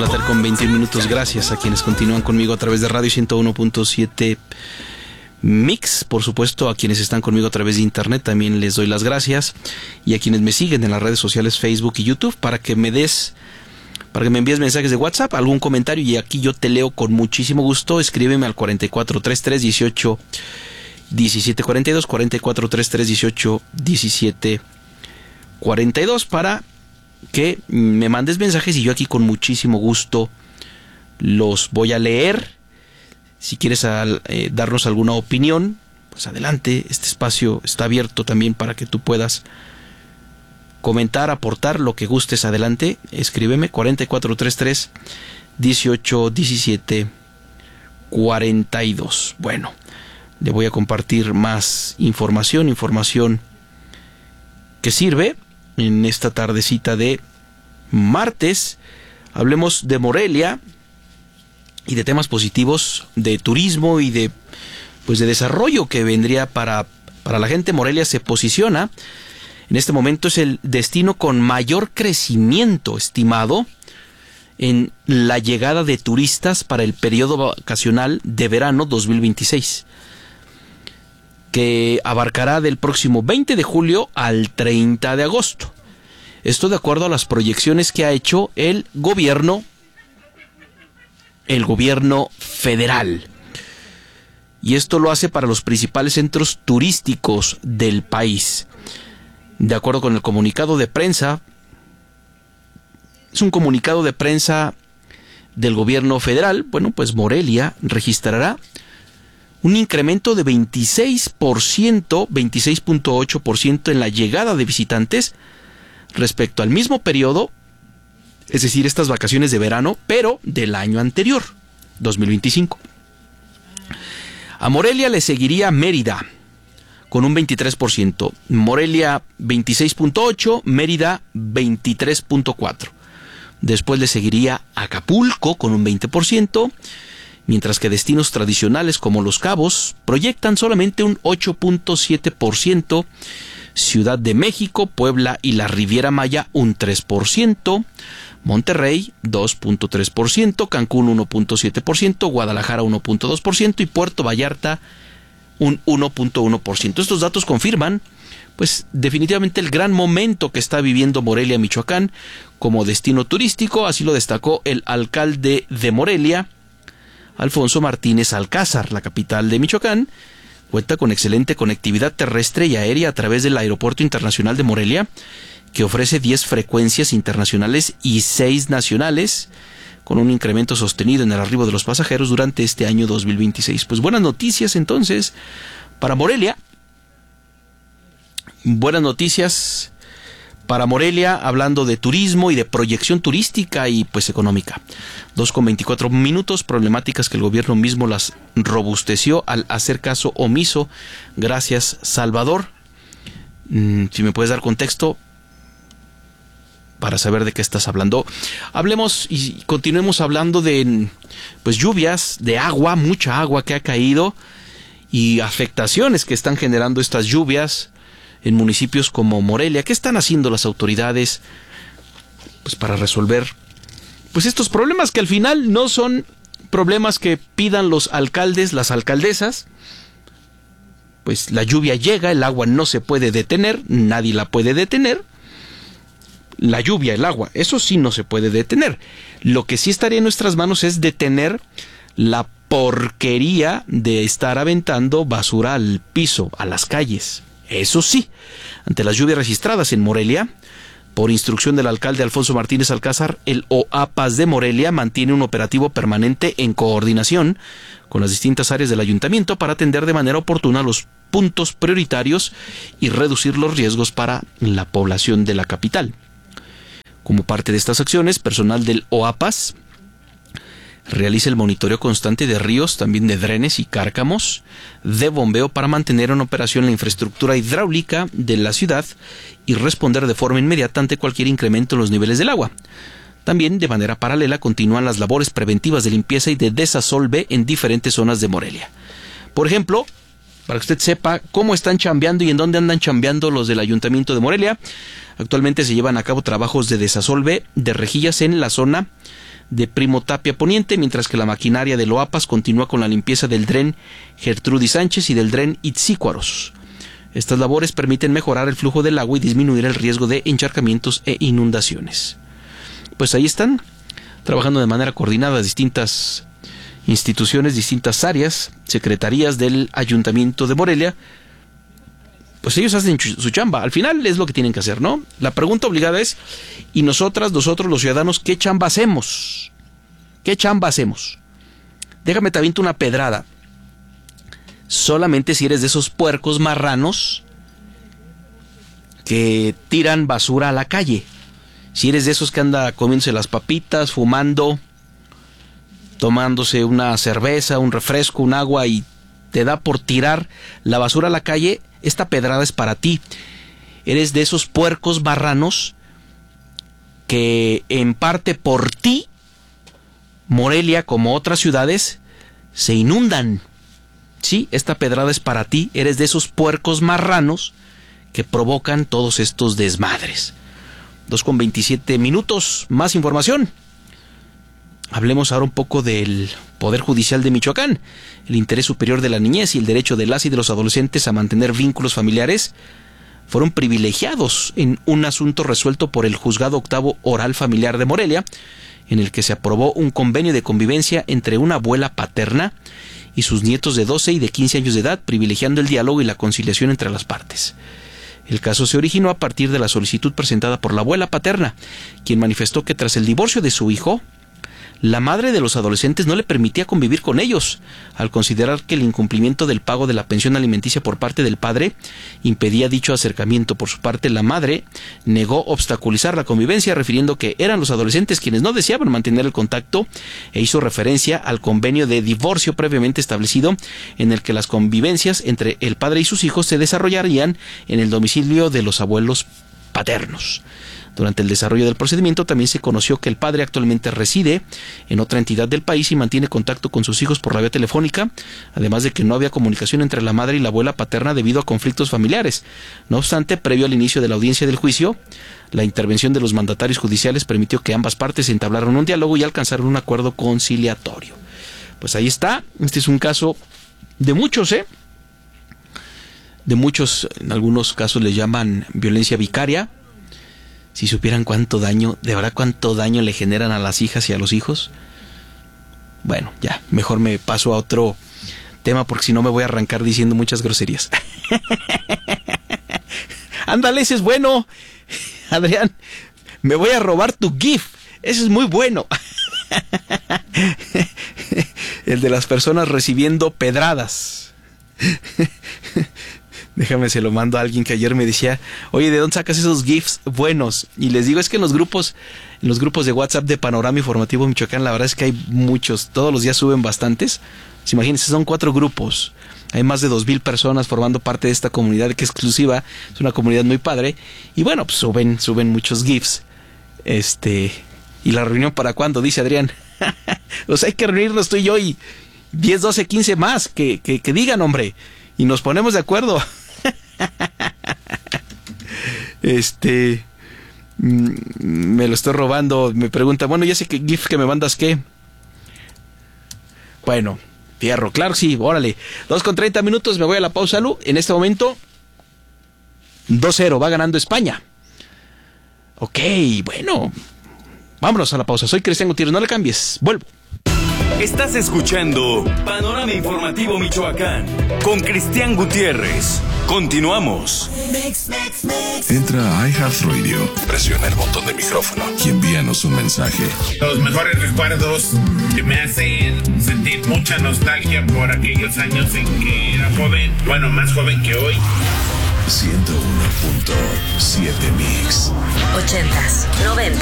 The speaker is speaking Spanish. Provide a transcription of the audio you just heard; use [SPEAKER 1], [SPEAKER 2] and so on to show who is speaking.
[SPEAKER 1] Con 21 minutos, gracias a quienes continúan conmigo a través de Radio 101.7 Mix, por supuesto a quienes están conmigo a través de internet también les doy las gracias, y a quienes me siguen en las redes sociales Facebook y YouTube para que me envíes mensajes de WhatsApp, algún comentario, y aquí yo te leo con muchísimo gusto. Escríbeme al 4433 18 17 42, 4433 18 17 42 para que me mandes mensajes y yo aquí con muchísimo gusto los voy a leer. Si quieres darnos alguna opinión, pues adelante, este espacio está abierto también para que tú puedas comentar, aportar lo que gustes. Adelante, escríbeme 4433 18 17 42. Bueno, le voy a compartir más información que sirve en esta tardecita de martes. Hablemos de Morelia y de temas positivos de turismo y de desarrollo que vendría para la gente. Morelia se posiciona en este momento, es el destino con mayor crecimiento estimado en la llegada de turistas para el periodo vacacional de verano 2026, que abarcará del próximo 20 de julio al 30 de agosto. Esto de acuerdo a las proyecciones que ha hecho el gobierno federal. Y esto lo hace para los principales centros turísticos del país. De acuerdo con el comunicado de prensa, es un comunicado de prensa del gobierno federal. Bueno, pues Morelia registrará un incremento de 26.8% en la llegada de visitantes respecto al mismo periodo, es decir, estas vacaciones de verano, pero del año anterior, 2025. A Morelia le seguiría Mérida, con un 23%, Morelia 26.8%, Mérida 23.4%. Después le seguiría Acapulco con un 20%, mientras que destinos tradicionales como Los Cabos proyectan solamente un 8.7%, Ciudad de México, Puebla y la Riviera Maya un 3%, Monterrey 2.3%, Cancún 1.7%, Guadalajara 1.2% y Puerto Vallarta un 1.1%. Estos datos confirman pues definitivamente el gran momento que está viviendo Morelia, Michoacán, como destino turístico. Así lo destacó el alcalde de Morelia, Alfonso Martínez Alcázar. La capital de Michoacán cuenta con excelente conectividad terrestre y aérea a través del Aeropuerto Internacional de Morelia, que ofrece 10 frecuencias internacionales y 6 nacionales, con un incremento sostenido en el arribo de los pasajeros durante este año 2026. Pues buenas noticias entonces para Morelia. Buenas noticias para Morelia, hablando de turismo y de proyección turística y pues económica. 2:24 minutos, problemáticas que el gobierno mismo las robusteció al hacer caso omiso. Gracias, Salvador. Si me puedes dar contexto para saber de qué estás hablando. Hablemos y continuemos hablando de pues lluvias, de agua, mucha agua que ha caído y afectaciones que están generando estas lluvias en municipios como Morelia. ¿Qué están haciendo las autoridades pues para resolver pues estos problemas, que al final no son problemas que pidan los alcaldes, las alcaldesas? Pues la lluvia llega, el agua no se puede detener, nadie la puede detener. La lluvia, el agua, eso sí no se puede detener. Lo que sí estaría en nuestras manos es detener la porquería de estar aventando basura al piso, a las calles. Eso sí, ante las lluvias registradas en Morelia, por instrucción del alcalde Alfonso Martínez Alcázar, el OAPAS de Morelia mantiene un operativo permanente en coordinación con las distintas áreas del ayuntamiento para atender de manera oportuna los puntos prioritarios y reducir los riesgos para la población de la capital. Como parte de estas acciones, personal del OAPAS realiza el monitoreo constante de ríos, también de drenes y cárcamos, de bombeo para mantener en operación la infraestructura hidráulica de la ciudad y responder de forma inmediata ante cualquier incremento en los niveles del agua. También, de manera paralela, continúan las labores preventivas de limpieza y de desasolve en diferentes zonas de Morelia. Por ejemplo, para que usted sepa cómo están chambeando y en dónde andan chambeando los del Ayuntamiento de Morelia, actualmente se llevan a cabo trabajos de desasolve de rejillas en la zona de Primo Tapia Poniente, mientras que la maquinaria de Loapas continúa con la limpieza del dren Gertrudis Sánchez y del dren Itzícuaros. Estas labores permiten mejorar el flujo del agua y disminuir el riesgo de encharcamientos e inundaciones. Pues ahí están, trabajando de manera coordinada distintas instituciones, distintas áreas, secretarías del Ayuntamiento de Morelia. Pues ellos hacen su chamba. Al final es lo que tienen que hacer, ¿no? La pregunta obligada es, ¿y nosotros los ciudadanos, qué chamba hacemos? ¿Qué chamba hacemos? Déjame te aviento una pedrada. Solamente si eres de esos puercos marranos que tiran basura a la calle. Si eres de esos que anda comiéndose las papitas, fumando, tomándose una cerveza, un refresco, un agua y te da por tirar la basura a la calle, esta pedrada es para ti. Eres de esos puercos marranos que en parte por ti, Morelia, como otras ciudades, se inundan. Sí, esta pedrada es para ti. Eres de esos puercos marranos que provocan todos estos desmadres. 2:27. Más información. Hablemos ahora un poco del Poder Judicial de Michoacán. El interés superior de la niñez y el derecho de las y de los adolescentes a mantener vínculos familiares fueron privilegiados en un asunto resuelto por el Juzgado Octavo Oral Familiar de Morelia, en el que se aprobó un convenio de convivencia entre una abuela paterna y sus nietos de 12 y de 15 años de edad, privilegiando el diálogo y la conciliación entre las partes. El caso se originó a partir de la solicitud presentada por la abuela paterna, quien manifestó que tras el divorcio de su hijo, la madre de los adolescentes no le permitía convivir con ellos, al considerar que el incumplimiento del pago de la pensión alimenticia por parte del padre impedía dicho acercamiento. Por su parte, la madre negó obstaculizar la convivencia, refiriendo que eran los adolescentes quienes no deseaban mantener el contacto, e hizo referencia al convenio de divorcio previamente establecido, en el que las convivencias entre el padre y sus hijos se desarrollarían en el domicilio de los abuelos paternos. Durante el desarrollo del procedimiento también se conoció que el padre actualmente reside en otra entidad del país y mantiene contacto con sus hijos por la vía telefónica, además de que no había comunicación entre la madre y la abuela paterna debido a conflictos familiares. No obstante, previo al inicio de la audiencia del juicio, la intervención de los mandatarios judiciales permitió que ambas partes entablaran un diálogo y alcanzaron un acuerdo conciliatorio. Pues ahí está, este es un caso de muchos, de muchos, en algunos casos le llaman violencia vicaria. Si supieran cuánto daño, de verdad cuánto daño le generan a las hijas y a los hijos. Bueno, ya, mejor me paso a otro tema porque si no me voy a arrancar diciendo muchas groserías. Ándale, ese es bueno. Adrián, me voy a robar tu GIF. Ese es muy bueno. El de las personas recibiendo pedradas. Déjame, se lo mando a alguien que ayer me decía, oye, ¿de dónde sacas esos GIFs buenos? Y les digo, es que en los grupos de WhatsApp de Panorama Informativo Michoacán, la verdad es que hay muchos, todos los días suben bastantes. Pues imagínense, son 4 grupos. Hay más de 2,000 personas formando parte de esta comunidad que es exclusiva, es una comunidad muy padre. Y bueno, pues suben muchos GIFs. ¿Y la reunión para cuándo? Dice Adrián. Pues hay que reunirnos tú y yo y 10, 12, 15 más que digan, hombre. Y nos ponemos de acuerdo. Me lo estoy robando. Me pregunta, bueno, ya sé que GIF que me mandas, ¿qué? Bueno, fierro, claro, sí, órale. 2:30, me voy a la pausa, Lu. En este momento 2-0, va ganando España. Ok, bueno, vámonos a la pausa. Soy Cristian Gutiérrez, no le cambies, vuelvo.
[SPEAKER 2] Estás escuchando Panorama Informativo Michoacán con Cristian Gutiérrez. Continuamos.
[SPEAKER 3] Entra a iHeartRadio, presiona el botón de micrófono y envíanos un mensaje.
[SPEAKER 4] Los mejores recuerdos que me hacen sentir mucha nostalgia por aquellos años en que era joven, bueno, más joven que hoy.
[SPEAKER 3] 101.7 Mix.
[SPEAKER 5] 80s, 90s.